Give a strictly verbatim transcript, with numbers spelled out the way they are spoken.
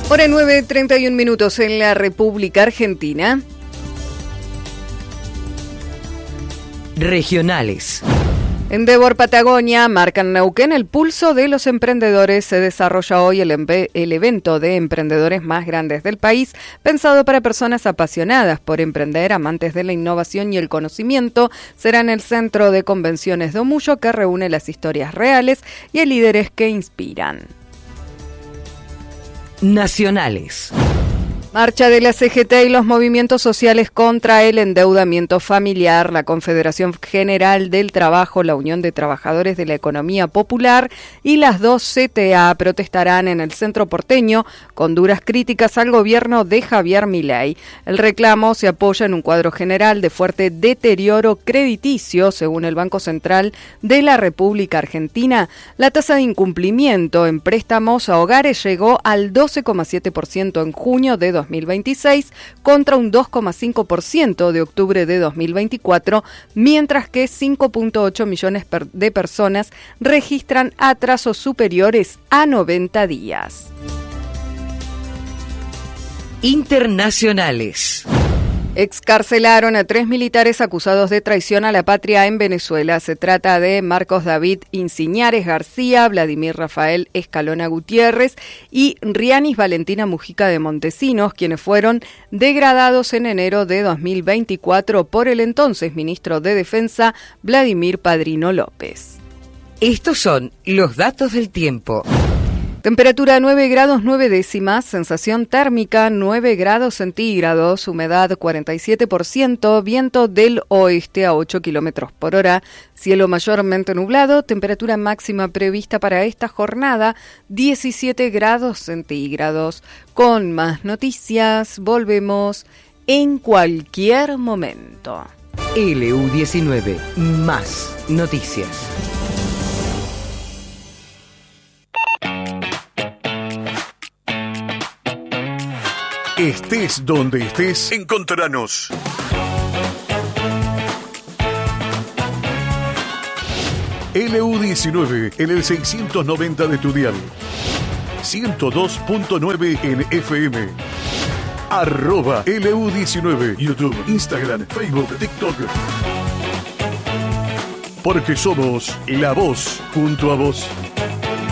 Hora nueve, treinta y un minutos en la República Argentina. Regionales. Endeavor Patagonia marca en Neuquén el pulso de los emprendedores. Se desarrolla hoy el, el evento de emprendedores más grandes del país, pensado para personas apasionadas por emprender, amantes de la innovación y el conocimiento. Será en el Centro de Convenciones de Omullo, que reúne las historias reales y a líderes que inspiran. Nacionales. Marcha de la C G T y los movimientos sociales contra el endeudamiento familiar. La Confederación General del Trabajo, la Unión de Trabajadores de la Economía Popular y las dos C T A protestarán en el centro porteño con duras críticas al gobierno de Javier Milei. El reclamo se apoya en un cuadro general de fuerte deterioro crediticio. Según el Banco Central de la República Argentina, la tasa de incumplimiento en préstamos a hogares llegó al doce coma siete por ciento en junio de dos mil veintiséis contra un dos coma cinco por ciento de octubre de dos mil veinticuatro, mientras que cinco punto ocho millones de personas registran atrasos superiores a noventa días. Internacionales. Excarcelaron a tres militares acusados de traición a la patria en Venezuela. Se trata de Marcos David Inciñares García, Vladimir Rafael Escalona Gutiérrez y Rianis Valentina Mujica de Montesinos, quienes fueron degradados en enero de dos mil veinticuatro por el entonces ministro de Defensa, Vladimir Padrino López. Estos son los datos del tiempo. Temperatura nueve grados nueve décimas, sensación térmica nueve grados centígrados, humedad cuarenta y siete por ciento, viento del oeste a ocho kilómetros por hora, cielo mayormente nublado, temperatura máxima prevista para esta jornada diecisiete grados centígrados. Con más noticias, volvemos en cualquier momento. L U diecinueve, más noticias. Estés donde estés, encontranos. L U diecinueve en el seiscientos noventa de tu dial. ciento dos punto nueve en F M. Arroba L U diecinueve. YouTube, Instagram, Facebook, TikTok. Porque somos la voz junto a vos.